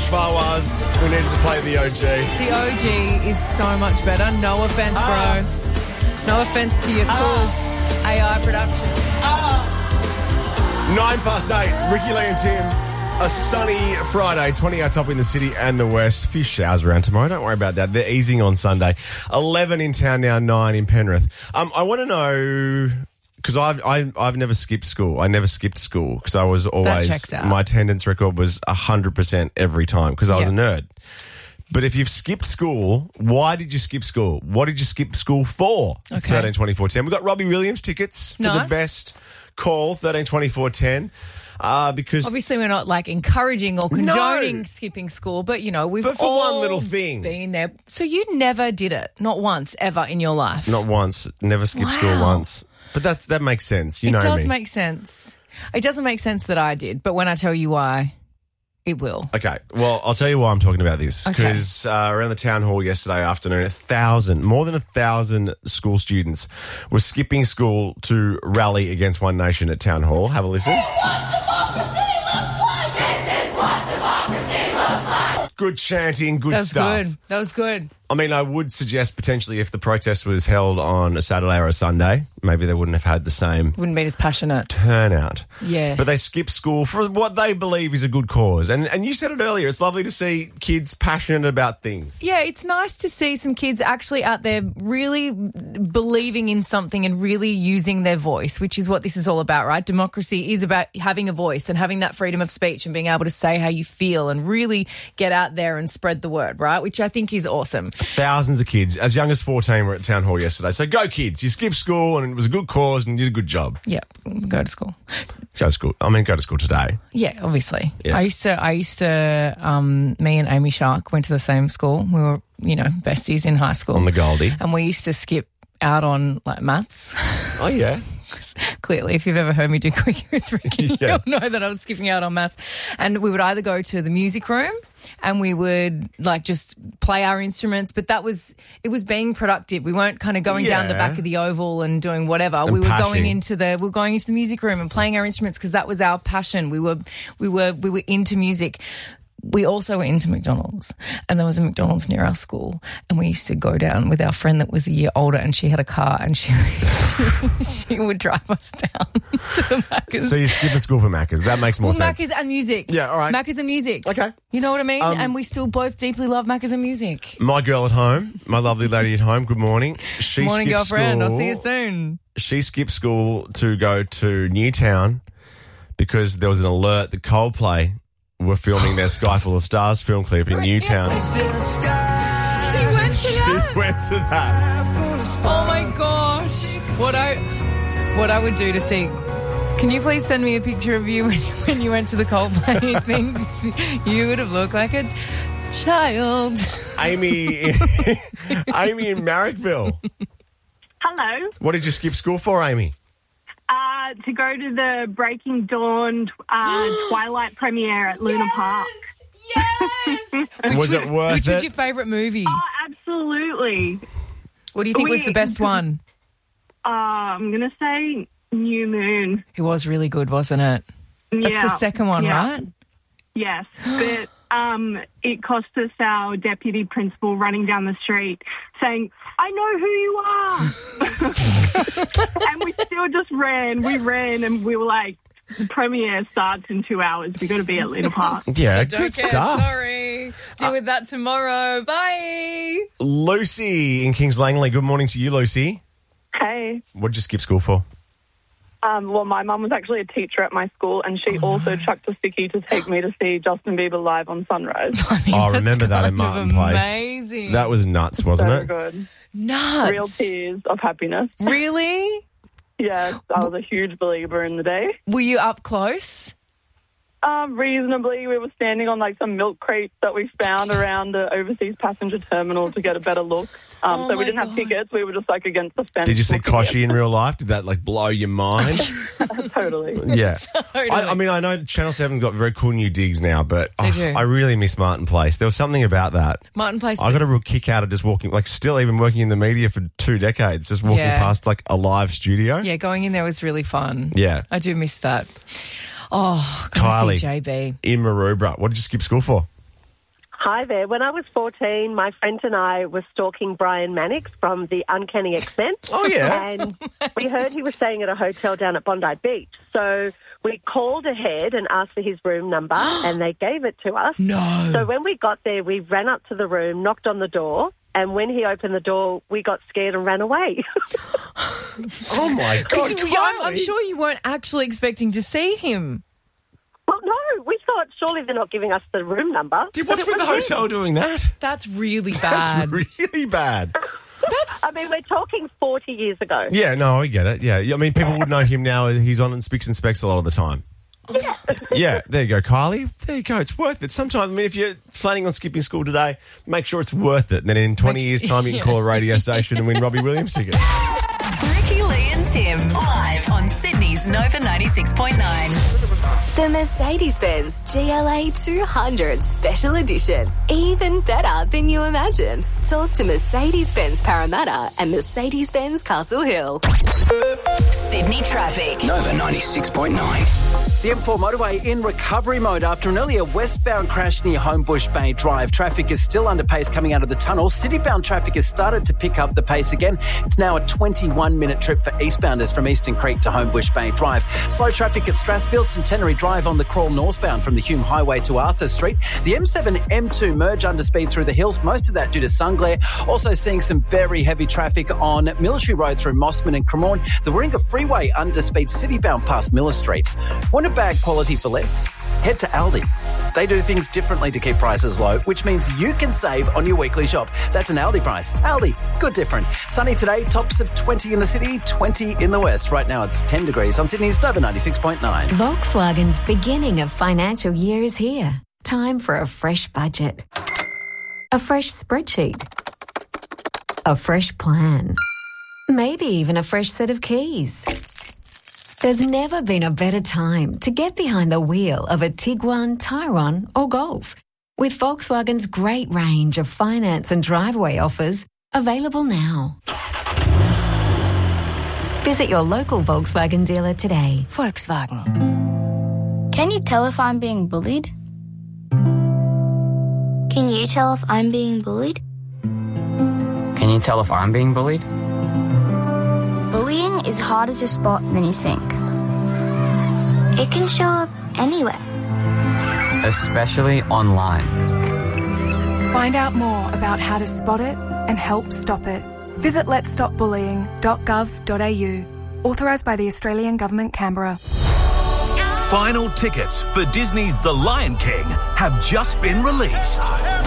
Fawaz. We needed to play the OG. The OG is so much better. No offense, bro. No offense to your cool AI production. 8:09, Ricky Lee and Tim. A sunny Friday, 20 our top in the city and the west. A few showers around tomorrow. Don't worry about that. They're easing on Sunday. 11 in town now, 9 in Penrith. I want to know, because I've never skipped school. I never skipped school because I was always, checks out. my attendance record was 100% every time because I was a nerd. But if you've skipped school, why did you skip school? What did you skip school for? Okay. 13, 24, 10. We've got Robbie Williams tickets for the best call, 13, 24, 10. Because obviously we're not like encouraging or condoning skipping school, but you know we've for all one little thing been there. So you never did it, not once ever in your life. Not once, never skipped school once. But that makes sense. You know me. It does make sense. It doesn't make sense that I did, but when I tell you why, it will. Okay, well, I'll tell you why I'm talking about this. Okay. Because around the town hall yesterday afternoon, more than 1,000 school students were skipping school to rally against One Nation at town hall. Have a listen. Good chanting, good stuff. That was good. I mean, I would suggest potentially if the protest was held on a Saturday or a Sunday, maybe they wouldn't have had the same Wouldn't be as passionate turnout. Yeah. But they skip school for what they believe is a good cause. And you said it earlier, it's lovely to see kids passionate about things. Yeah, it's nice to see some kids actually out there really believing in something and really using their voice, which is what this is all about, right? Democracy is about having a voice and having that freedom of speech and being able to say how you feel and really get out there and spread the word, right? Which I think is awesome. Thousands of kids, as young as 14, were at town hall yesterday. So go kids, you skipped school and it was a good cause and you did a good job. Yeah, go to school. Go to school. I mean, go to school today. Yeah, obviously. Yeah. I used to, me and Amy Shark went to the same school. We were, besties in high school. On the Goldie. And we used to skip out on like maths. Oh, yeah. Clearly, if you've ever heard me do Quickie with Ricky, you'll know that I was skipping out on maths. And we would either go to the music room and we would like just play our instruments, but it was being productive. We weren't kind of going down the back of the oval and doing whatever. And we were pashing. going into the music room and playing our instruments because that was our passion. We were into music. We also were into McDonald's, and there was a McDonald's near our school, and we used to go down with our friend that was a year older, and she had a car, and she would drive us down to the Macca's. So you're skipping school for Macca's. That makes more sense. Macca's and music. Yeah, all right. Macca's and music. Okay. You know what I mean? And we still both deeply love Macca's and music. My girl at home, my lovely lady at home, good morning. Morning, girlfriend. I'll see you soon. She skipped school to go to Newtown because there was an alert that Coldplay were filming their Sky Full of Stars film clip in Newtown. She went to that? She went to that. Oh, my gosh. What I would do to see... Can you please send me a picture of you when you went to the Coldplay thing? You would have looked like a child. Amy in Marrickville. Hello. What did you skip school for, Amy? To go to the Breaking Dawn Twilight premiere at Luna Park. Yes! Was it worth Which it? was your favourite movie? Oh, absolutely. What do you think was the best one? I'm going to say New Moon. It was really good, wasn't it? That's the second one, right? Yes, but it cost us our deputy principal running down the street saying, I know who you are. And we still just ran. We ran and we were like, the premiere starts in 2 hours. We've got to be at Luna Park. Yeah, So good stuff. Sorry. Deal with that tomorrow. Bye. Lucy in Kings Langley. Good morning to you, Lucy. Hey. What did you skip school for? Well, my mum was actually a teacher at my school, and she also chucked a stickie to take me to see Justin Bieber live on Sunrise. I remember that in Martin Place. Amazing. That was nuts, wasn't So it? good. Nuts. Real tears of happiness. Really? Yes, I was a huge believer in the day. Were you up close? Reasonably, we were standing on like some milk crates that we found around the overseas passenger terminal to get a better look. So we didn't have tickets. We were just like against the fence. Did you see looking Koshi in real life? Did that like blow your mind? Totally. Yeah. Totally. I mean, I know Channel 7's got very cool new digs now, but They do. I really miss Martin Place. There was something about that. Martin Place. I got a real kick out of just walking, like still even working in the media for 2 decades, just walking past like a live studio. Yeah, going in there was really fun. Yeah. I do miss that. Oh, Kylie. see JB. In Maroubra. What did you skip school for? Hi there. When I was 14, my friend and I were stalking Brian Mannix from the Uncanny X-Men. Oh, yeah. And we heard he was staying at a hotel down at Bondi Beach. So we called ahead and asked for his room number, and they gave it to us. No. So when we got there, we ran up to the room, knocked on the door, and when he opened the door, we got scared and ran away. Oh, my God. I'm sure you weren't actually expecting to see him. Well, no, we thought surely they're not giving us the room number. What's with the hotel doing that? That's really bad. That's really bad. I mean, we're talking 40 years ago. Yeah, no, I get it. Yeah, I mean, people would know him now. He's on Spicks and Specs a lot of the time. Yeah. Yeah, there you go, Kylie. There you go. It's worth it. Sometimes, I mean, if you're planning on skipping school today, make sure it's worth it. And then in 20 years' time, you can call a radio station and win Robbie Williams tickets. Ricky, Lee and Tim, live on Sydney's Nova 96.9. The Mercedes-Benz GLA 200 Special Edition. Even better than you imagine. Talk to Mercedes-Benz Parramatta and Mercedes-Benz Castle Hill. Sydney traffic. Nova 96.9. The M4 motorway in recovery mode after an earlier westbound crash near Homebush Bay Drive. Traffic is still under pace coming out of the tunnel. Citybound traffic has started to pick up the pace again. It's now a 21-minute trip for eastbounders from Eastern Creek to Homebush Bay Drive. Slow traffic at Strathfield Centenary Drive on the Crawl northbound from the Hume Highway to Arthur Street. The M7 M2 merge under speed through the hills, most of that due to sun glare. Also seeing some very heavy traffic on Military Road through Mossman and Cremorne. The Warringah Freeway under speed citybound past Miller Street. Want a bag quality for less? Head to Aldi. They do things differently to keep prices low, which means you can save on your weekly shop. That's an Aldi price. Aldi, good different. Sunny today, tops of 20 in the city, 20 in the west. Right now it's 10 degrees on Sydney's Nova 96.9. Volkswagen's beginning of financial year is here. Time for a fresh budget. A fresh spreadsheet. A fresh plan. Maybe even a fresh set of keys. There's never been a better time to get behind the wheel of a Tiguan, Tyrone or Golf. With Volkswagen's great range of finance and driveway offers available now. Visit your local Volkswagen dealer today. Volkswagen. Can you tell if I'm being bullied? Can you tell if I'm being bullied? Can you tell if I'm being bullied? Bullying is harder to spot than you think. It can show up anywhere. Especially online. Find out more about how to spot it and help stop it. Visit letsstopbullying.gov.au. Authorised by the Australian Government, Canberra. Final tickets for Disney's The Lion King have just been released.